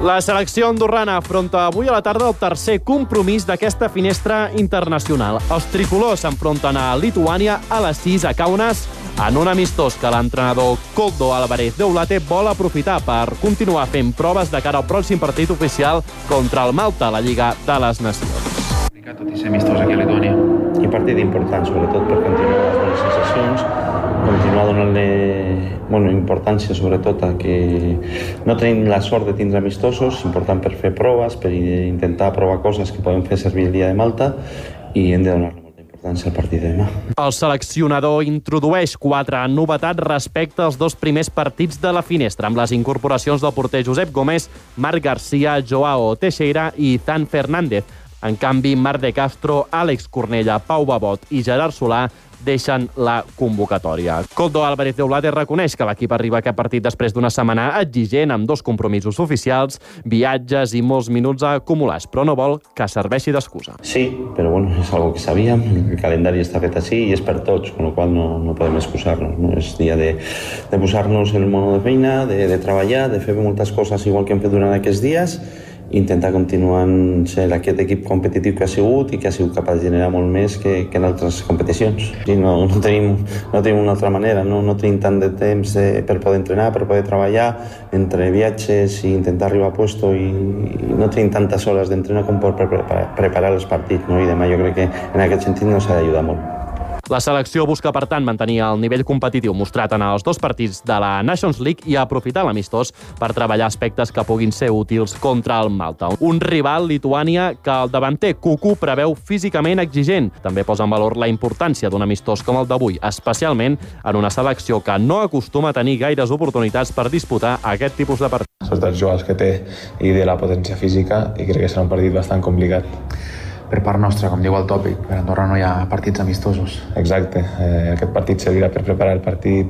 La selecció andorrana afronta avui a la tarda el tercer compromís d'aquesta finestra internacional. Els tricolors s'enfronten a Lituània a les 6 a Kaunas en un amistós que l'entrenador Koldo Álvarez de Oulate vol aprofitar per continuar fent proves de cara al pròxim partit oficial contra el Malta a la Lliga de les Nacions. Tot i ser amistós aquí a Lituània. I partit important, sobretot per continuar les bones sensacions, continuar donant-li importància sobretot a que no tenim la sort de tindre amistosos, important per fer proves, per intentar provar coses que podem fer servir el dia de Malta, i hem de donar-li molta importància al partit de demà. El seleccionador introdueix 4 novetats respecte als 2 primers partits de la finestra, amb les incorporacions del porter Josep Gómez, Marc Garcia, Joao Teixeira i Zan Fernández. En canvi, Marc de Castro, Àlex Cornella, Pau Babot i Gerard Solà deixen la convocatòria. Koldo Álvarez de Oulate reconeix que l'equip arriba a aquest partit després d'una setmana exigent amb 2 compromisos oficials, viatges i molts minuts acumulats, però no vol que serveixi d'excusa. Sí, però és algo que sabíem, el calendari està fet així i és per tots, con lo qual no podem excusar-nos. No? És dia de posar-nos en el món de feina, de treballar, de fer moltes coses igual que hem fet durant aquests dies, intentar continuar sent aquest equip competitiu que ha sigut i que ha sigut capaç de generar molt més que en altres competicions. No tenim una altra manera, no tenim tant de temps per poder entrenar, per poder treballar entre viatges i intentar arribar a puesto, i no tenim tantes hores d'entrenar com per preparar els partits, no? I demà jo crec que en aquest sentit no s'ha d'ajudar molt. La selecció busca, per tant, mantenir el nivell competitiu mostrat en els 2 partits de la Nations League i aprofitar l'amistós per treballar aspectes que puguin ser útils contra el Malta. Un rival, Lituània, que el davanter Kuku preveu físicament exigent. També posa en valor la importància d'un amistós com el d'avui, especialment en una selecció que no acostuma a tenir gaires oportunitats per disputar aquest tipus de partits. Sobretot els jugadors que té i de la potència física, i crec que serà un partit bastant complicat. Per part nostra, com diu el tòpic, per Andorra no hi ha partits amistosos. Exacte, aquest partit servirà per preparar el partit,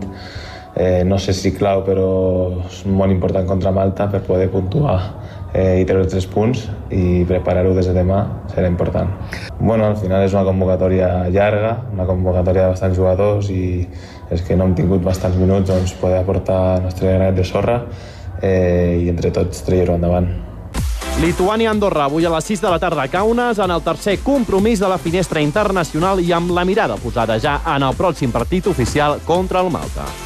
no sé si clau, però és molt important contra Malta per poder puntuar i treure 3 punts, i preparar-ho des de demà serà important. Al final és una convocatòria llarga, una convocatòria de bastants jugadors, i és que no hem tingut bastants minuts, doncs poder aportar el nostre granet de sorra i entre tots treure-ho endavant. Lituània-Andorra, avui a les 6 de la tarda a Kaunas, en el tercer compromís de la finestra internacional i amb la mirada posada ja en el pròxim partit oficial contra el Malta.